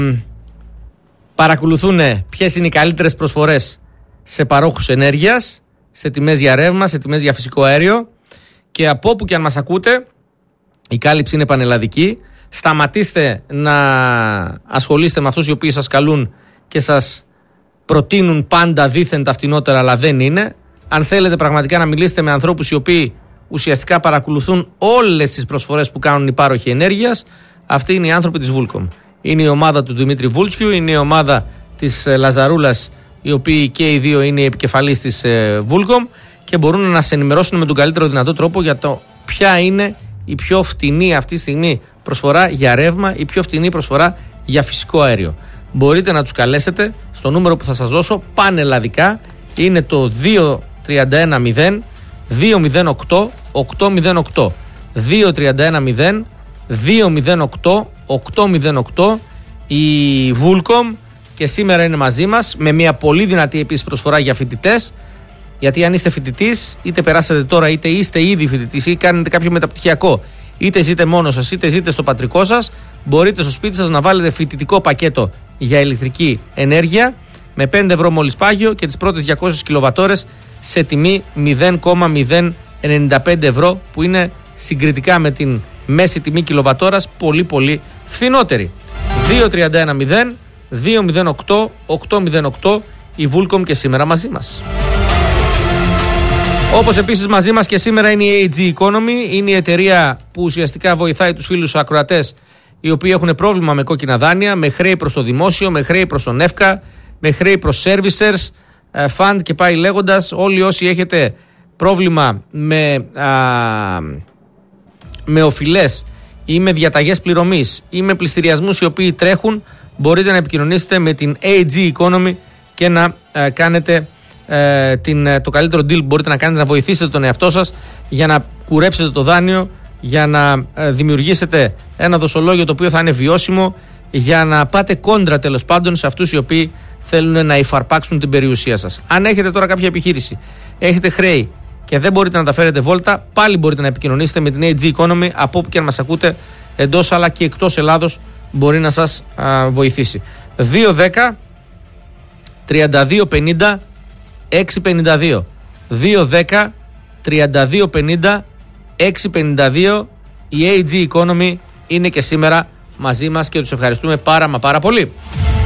παρακολουθούν ποιες είναι οι καλύτερες προσφορές σε παρόχους ενέργειας, σε τιμές για ρεύμα, σε τιμές για φυσικό αέριο, και από όπου και αν μας ακούτε, η κάλυψη είναι πανελλαδική. Σταματήστε να ασχολείστε με αυτούς οι οποίοι σας καλούν και σας προτείνουν πάντα δήθεν τα φτηνότερα, αλλά δεν είναι. Αν θέλετε πραγματικά να μιλήσετε με ανθρώπους οι οποίοι ουσιαστικά παρακολουθούν όλες τις προσφορές που κάνουν οι πάροχοι ενέργειας, αυτοί είναι οι άνθρωποι της Vulcom. Είναι η ομάδα του Δημήτρη Βούλτσιου, είναι η ομάδα της Λαζαρούλας, οι οποίοι και οι δύο είναι οι επικεφαλής της Vulcom και μπορούν να σε ενημερώσουν με τον καλύτερο δυνατό τρόπο για το ποια είναι η πιο φτηνή αυτή τη στιγμή προσφορά για ρεύμα, η πιο φτηνή προσφορά για φυσικό αέριο. Μπορείτε να τους καλέσετε στο νούμερο που θα σας δώσω πανελλαδικά, είναι το 2310 208 808. 2310 208 808. Η Vulcom και σήμερα είναι μαζί μας με μια πολύ δυνατή επίσης προσφορά για φοιτητές. Γιατί αν είστε φοιτητής, είτε περάσατε τώρα, είτε είστε ήδη φοιτητής ή κάνετε κάποιο μεταπτυχιακό, είτε ζείτε μόνος σας, είτε ζείτε στο πατρικό σας, μπορείτε στο σπίτι σας να βάλετε φοιτητικό πακέτο για ηλεκτρική ενέργεια με 5 ευρώ μόλις πάγιο και τις πρώτες 200 κιλοβατόρες σε τιμή 0,095 ευρώ, που είναι συγκριτικά με την μέση τιμή κιλοβατόρας πολύ πολύ φθηνότερη. 2310 208 808. Η Vulcom και σήμερα μαζί μας. Όπως επίσης μαζί μας και σήμερα είναι η AG Economy. Είναι η εταιρεία που ουσιαστικά βοηθάει τους φίλους ακροατές οι οποίοι έχουν πρόβλημα με κόκκινα δάνεια, με χρέη προς το δημόσιο, με χρέη προς τον ΕΦΚΑ, με χρέη προς servicers, fund και πάει λέγοντας. Όλοι όσοι έχετε πρόβλημα με οφειλές ή με διαταγές πληρωμής ή με πληστηριασμούς οι οποίοι τρέχουν, μπορείτε να επικοινωνήσετε με την AG Economy και να κάνετε το καλύτερο deal που μπορείτε να κάνετε, να βοηθήσετε τον εαυτό σας για να κουρέψετε το δάνειο, για να δημιουργήσετε ένα δοσολόγιο το οποίο θα είναι βιώσιμο, για να πάτε κόντρα τέλος πάντων σε αυτούς οι οποίοι θέλουν να υφαρπάξουν την περιουσία σας. Αν έχετε τώρα κάποια επιχείρηση, έχετε χρέη και δεν μπορείτε να τα φέρετε βόλτα, πάλι μπορείτε να επικοινωνήσετε με την AG Economy από όπου και αν μας ακούτε, εντός αλλά και εκτός Ελλάδος, μπορεί να σας βοηθήσει. 210 3250 652. 210 3250 652. Η AG Economy είναι και σήμερα μαζί μας και τους ευχαριστούμε πάρα πολύ.